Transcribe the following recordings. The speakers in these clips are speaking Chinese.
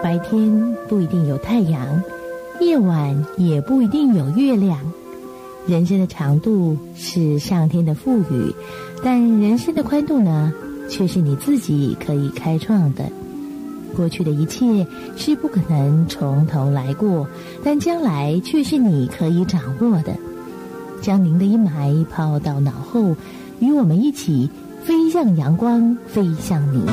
白天不一定有太阳，夜晚也不一定有月亮。人生的长度是上天的赋予，但人生的宽度呢，却是你自己可以开创的。过去的一切是不可能从头来过，但将来却是你可以掌握的。将您的阴霾抛到脑后，与我们一起飞向阳光，飞向你。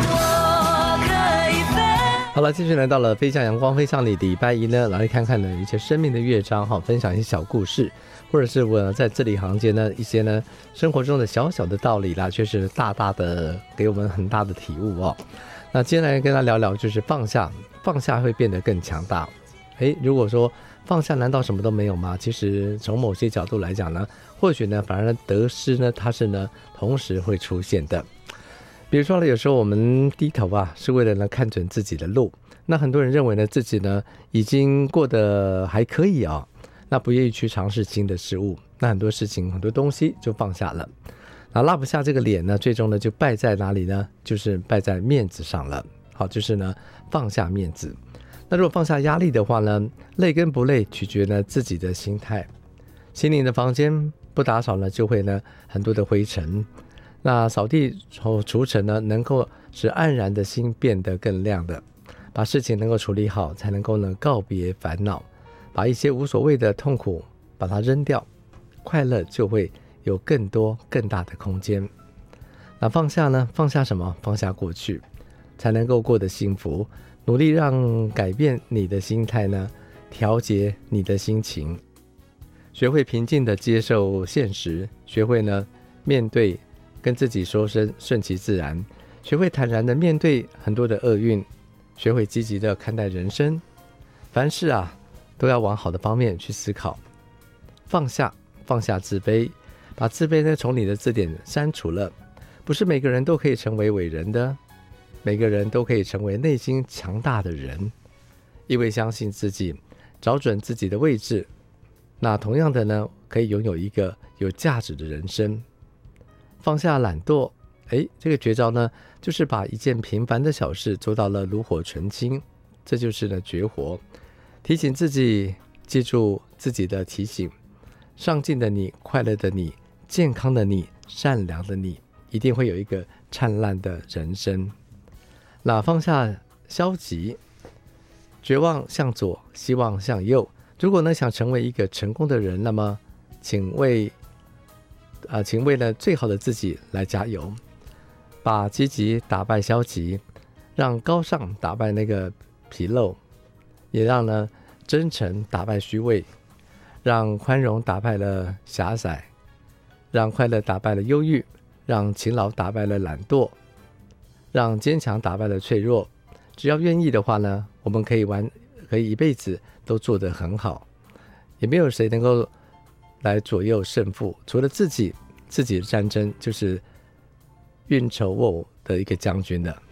好了，继续来到了飞向阳光飞向你。礼拜一呢，来看看呢一些生命的乐章哈，分享一些小故事，或者是我在字里行间呢一些呢生活中的小小的道理啦，却是大大的给我们很大的体悟哦。那接下来跟他聊聊，就是放下，放下会变得更强大。如果说放下难道什么都没有吗？其实从某些角度来讲呢，或许呢反而得失呢它是呢同时会出现的。比如说呢，有时候我们低头啊，是为了呢看准自己的路。那很多人认为呢自己呢已经过得还可以啊，那不愿意去尝试新的事物，那很多事情很多东西就放下了。那拉不下这个脸呢，最终呢就败在哪里呢？就是败在面子上了。好，就是呢放下面子。那如果放下压力的话呢，累跟不累取决呢自己的心态。心灵的房间不打扫呢，就会呢很多的灰尘。那扫地除尘呢，能够使黯然的心变得更亮的。把事情能够处理好，才能够呢告别烦恼，把一些无所谓的痛苦把它扔掉，快乐就会有更多更大的空间。那放下呢？放下什么？放下过去，才能够过得幸福。努力让改变你的心态呢，调节你的心情，学会平静的接受现实，学会呢面对，跟自己说声顺其自然，学会坦然的面对很多的厄运，学会积极的看待人生。凡事啊都要往好的方面去思考。放下自卑，把自卑呢从你的字典删除了。不是每个人都可以成为伟人的，每个人都可以成为内心强大的人。因为相信自己，找准自己的位置，那同样的呢，可以拥有一个有价值的人生。放下懒惰，这个绝招呢，就是把一件平凡的小事做到了炉火纯青，这就是呢绝活。提醒自己，记住自己的提醒，上进的你，快乐的你，健康的你，善良的你，一定会有一个灿烂的人生。那放下消极，绝望向左，希望向右。如果呢想成为一个成功的人，那么请为了最好的自己来加油，把积极打败消极，让高尚打败那个纰漏，也让呢真诚打败虚伪，让宽容打败了狭窄，让快乐打败了忧郁，让勤劳打败了懒惰，让坚强打败了脆弱。只要愿意的话呢，我们可以一辈子都做得很好，也没有谁能够来左右胜负，除了自己的战争就是运筹帷的一个将军了。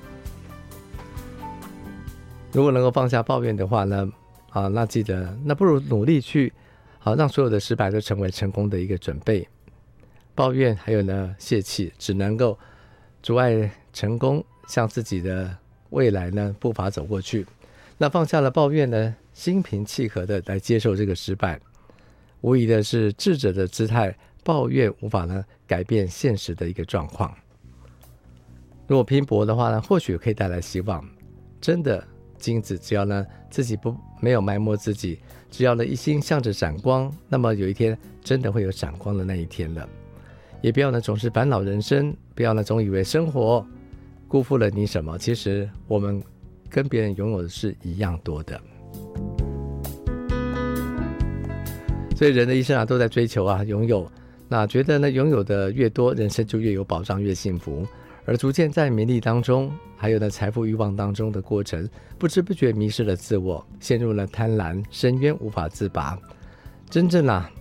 如果能够放下抱怨的话呢，那记得那不如努力去让所有的失败都成为成功的一个准备。抱怨还有呢泄气，只能够阻碍成功，向自己的未来呢步伐走过去。那放下了抱怨呢，心平气和的来接受这个失败，无疑的是智者的姿态。抱怨无法呢改变现实的一个状况。如果拼搏的话呢，或许可以带来希望。真的金子，只要呢自己没有埋没自己，只要呢一心向着闪光，那么有一天真的会有闪光的那一天了。也不要呢总是烦恼人生，不要呢总以为生活辜负了你什么，其实我们跟别人拥有的是一样多的。所以人的一生都在追求拥有，那觉得呢拥有的越多，人生就越有保障，越幸福。而逐渐在名利当中，还有呢财富欲望当中的过程，不知不觉迷失了自我，陷入了贪婪深渊，无法自拔。真正